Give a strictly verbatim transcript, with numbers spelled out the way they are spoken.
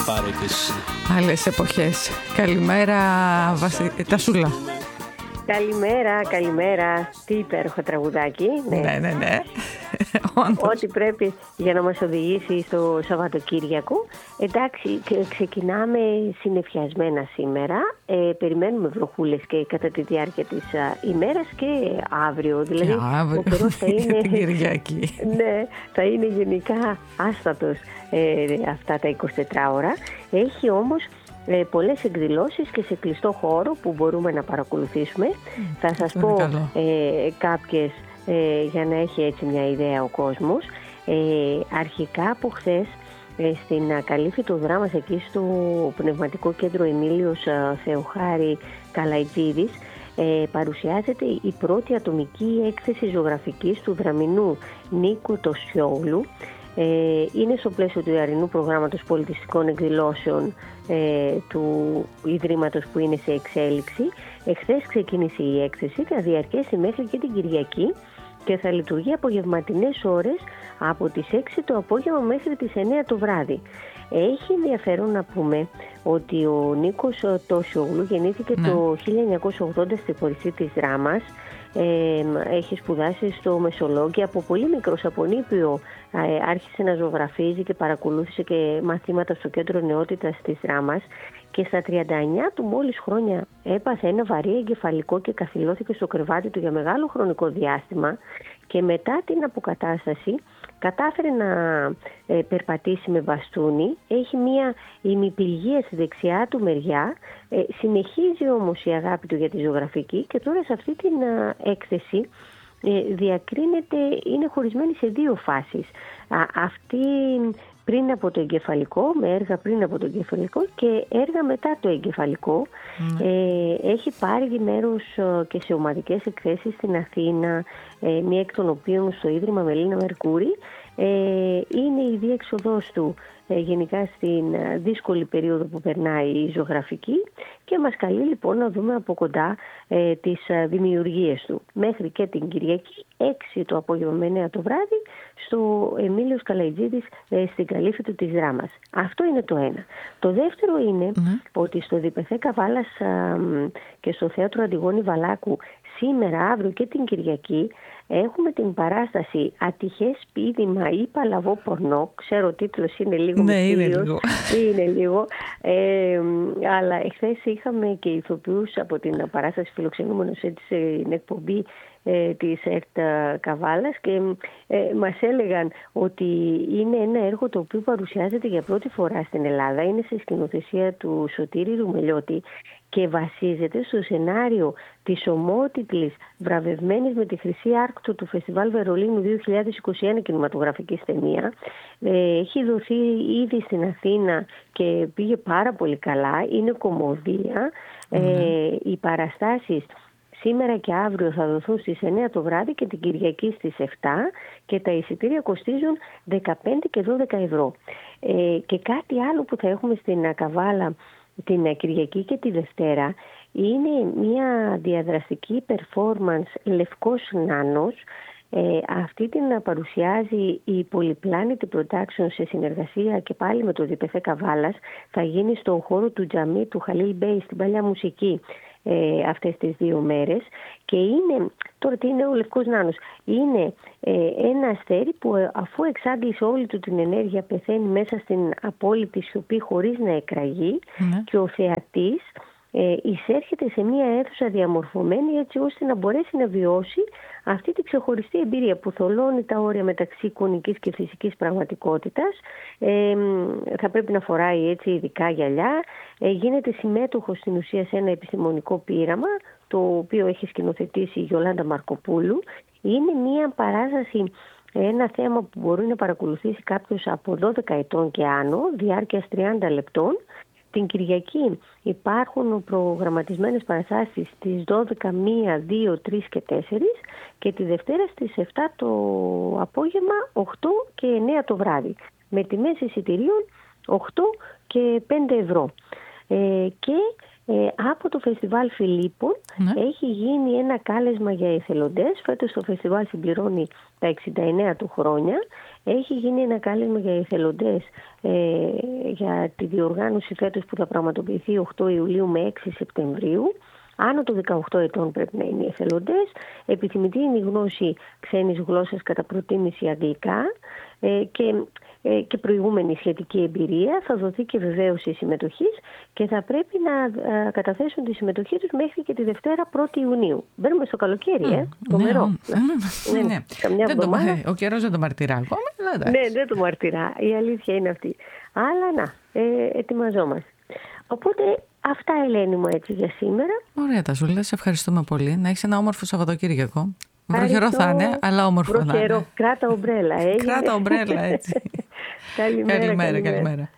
πάρω κι εσύ. Άλλες εποχές. Καλημέρα, Βασι... Τασούλα. Καλημέρα, καλημέρα. Τι υπέροχο τραγουδάκι. Ναι, ναι, ναι. ναι. Ό,τι πρέπει για να μας οδηγήσει στο Σαββατοκύριακο. Εντάξει, ξεκινάμε συννεφιασμένα σήμερα. Ε, περιμένουμε βροχούλες και κατά τη διάρκεια της α, ημέρας και αύριο. Δηλαδή, και αύριο, ο καιρός θα είναι, την Κυριακή. Ναι, θα είναι γενικά άστατος ε, αυτά τα είκοσι τέσσερις ώρα. Έχει όμως Ε, πολλές εκδηλώσεις και σε κλειστό χώρο που μπορούμε να παρακολουθήσουμε. Mm, θα σας πω ε, κάποιες ε, για να έχει έτσι μια ιδέα ο κόσμος. Ε, αρχικά από χθες ε, στην Καλύφη του δράμας εκεί στο Πνευματικό Κέντρο Εμίλιος ε, Θεοχάρη Καλαϊτζίδης ε, παρουσιάζεται η πρώτη ατομική έκθεση ζωγραφικής του δραμηνού Νίκου Τοσιόγλου. Είναι στο πλαίσιο του ιαρινού προγράμματος πολιτιστικών εκδηλώσεων ε, του Ιδρύματος που είναι σε εξέλιξη. Εχθές ξεκίνησε η έκθεση, θα διαρκέσει μέχρι και την Κυριακή και θα λειτουργεί απογευματινές ώρες από τις έξι το απόγευμα μέχρι τις εννέα το βράδυ. Έχει ενδιαφέρον να πούμε ότι ο Νίκος Τοσιόγλου γεννήθηκε ναι. το χίλια εννιακόσια ογδόντα στη Κορυφή της Δράμας. Ε, έχει σπουδάσει στο Μεσολόγγι. Από πολύ μικρός, από νήπιο, ε, άρχισε να ζωγραφίζει και παρακολούθησε και μαθήματα στο Κέντρο Νεότητας της Δράμας και στα τριάντα εννέα του μόλις χρόνια έπαθε ένα βαρύ εγκεφαλικό και καθυλώθηκε στο κρεβάτι του για μεγάλο χρονικό διάστημα και μετά την αποκατάσταση κατάφερε να ε, περπατήσει με μπαστούνι, έχει μία ημιπληγία στη δεξιά του μεριά, ε, συνεχίζει όμως η αγάπη του για τη ζωγραφική και τώρα σε αυτή την ε, έκθεση ε, διακρίνεται, είναι χωρισμένη σε δύο φάσεις. Α, αυτή πριν από το εγκεφαλικό, με έργα πριν από το εγκεφαλικό και έργα μετά το εγκεφαλικό. Mm. Ε, έχει πάρει μέρος και σε ομαδικές εκθέσεις στην Αθήνα, ε, μία εκ των οποίων στο Ίδρυμα Μελίνα Μερκούρη. Ε, είναι η διέξοδός του ε, γενικά στην δύσκολη περίοδο που περνάει η ζωγραφική και μας καλεί λοιπόν να δούμε από κοντά ε, τις δημιουργίες του. Μέχρι και την Κυριακή, έξι το απόγευμα με εννέα το βράδυ, στο Εμίλιος Καλαϊτζίδης ε, στην Καλύφη του της Δράμας. Αυτό είναι το ένα. Το δεύτερο είναι mm. ότι στο Διπεθέ Καβάλας α, και στο Θέατρο Αντιγόνη Βαλάκου σήμερα, αύριο και την Κυριακή έχουμε την παράσταση «Ατυχές πείδημα ή παλαβό πορνό». Ξέρω ο τίτλος είναι λίγο ναι, είναι λίγο. είναι λίγο. Ε, αλλά εχθές είχαμε και ηθοποιούς από την παράσταση φιλοξενούμενος έτσι στην εκπομπή ε, της ΕΡΤ Καβάλας και ε, μας έλεγαν ότι είναι ένα έργο το οποίο παρουσιάζεται για πρώτη φορά στην Ελλάδα. Είναι σε σκηνοθεσία του Σωτήρη Ρουμελιώτη και βασίζεται στο σενάριο της ομότιτλης βραβευμένης με τη Χρυσή Άρκτο του Φεστιβάλ Βερολίνου δύο χιλιάδες είκοσι ένα κινηματογραφικής ταινία. Ε, έχει δοθεί ήδη στην Αθήνα και πήγε πάρα πολύ καλά. Είναι κομμωδία. Mm. Ε, οι παραστάσεις σήμερα και αύριο θα δοθούν στις εννέα το βράδυ και την Κυριακή στις επτά και τα εισιτήρια κοστίζουν δεκαπέντε και δώδεκα ευρώ. Ε, και κάτι άλλο που θα έχουμε στην Καβάλα την Κυριακή και τη Δευτέρα είναι μια διαδραστική performance Λευκός Νάνος. Ε, αυτή την παρουσιάζει η Polyplanet Production σε συνεργασία και πάλι με το Διπεθέ Καβάλας. Θα γίνει στο χώρο του Τζαμί του Χαλίλ Μπέι στην Παλιά Μουσική ε, αυτές τις δύο μέρες και είναι, τώρα τι είναι ο Λευκός Νάνος, είναι ε, ένα αστέρι που αφού εξάντλησε όλη του την ενέργεια πεθαίνει μέσα στην απόλυτη σιωπή χωρίς να εκραγεί mm. και ο θεατής ε, εισέρχεται σε μια αίθουσα διαμορφωμένη έτσι ώστε να μπορέσει να βιώσει αυτή τη ξεχωριστή εμπειρία που θολώνει τα όρια μεταξύ εικονικής και φυσικής πραγματικότητας. Ε, θα πρέπει να φοράει έτσι ειδικά γυαλιά. Ε, γίνεται συμμέτοχος στην ουσία σε ένα επιστημονικό πείραμα το οποίο έχει σκηνοθετήσει η Γιολάντα Μαρκοπούλου. Είναι μια παράσταση, ένα θέμα που μπορεί να παρακολουθήσει κάποιος από δώδεκα ετών και άνω, διάρκειας τριάντα λεπτών. Την Κυριακή υπάρχουν προγραμματισμένες παραστάσεις στις δώδεκα, μία, δύο, τρεις και τέσσερις και τη Δευτέρα στις επτά το απόγευμα, οκτώ και εννέα το βράδυ. Με τιμές εισιτηρίων οκτώ και πέντε ευρώ. Ε, και ε, από το Φεστιβάλ Φιλίππων ναι. έχει γίνει ένα κάλεσμα για εθελοντές. Φέτος το φεστιβάλ συμπληρώνει τα εξήντα εννέα του χρόνια. Έχει γίνει ένα κάλεσμα για εθελοντές ε, για τη διοργάνωση φέτος που θα πραγματοποιηθεί οκτώ Ιουλίου με έξι Σεπτεμβρίου. Άνω των δεκαοκτώ ετών πρέπει να είναι οι εθελοντές. Επιθυμητή είναι η γνώση ξένης γλώσσας, κατά προτίμηση αγγλικά, ε, και, ε, και προηγούμενη σχετική εμπειρία. Θα δοθεί και βεβαίωση συμμετοχής και θα πρέπει να ε, καταθέσουν τη συμμετοχή τους μέχρι και τη Δευτέρα πρώτη Ιουνίου. Μπαίνουμε στο καλοκαίρι, ε, το νερό. Ναι, ναι. Δεν το, ο καιρός δεν το μαρτυρά ακόμα. Ναι, δεν το μαρτυρά. Η αλήθεια είναι αυτή. Αλλά να, ε, ετοιμαζόμαστε. Οπότε αυτά, Ελένη μου, έτσι για σήμερα. Ωραία, Τασούλα, σε ευχαριστούμε πολύ. Να έχεις ένα όμορφο Σαββατοκύριακο. Βροχερό θα είναι, αλλά όμορφο θα είναι. Κράτα ομπρέλα, έτσι. Κράτα ομπρέλα, έτσι. Καλημέρα, καλημέρα, καλημέρα.